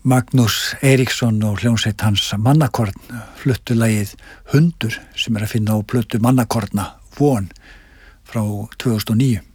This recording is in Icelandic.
Magnús Eiríksson og hljómsveit hans Mannakorn fluttu lagið Hundur sem að finna á plötu Mannakorna Von frá 2009.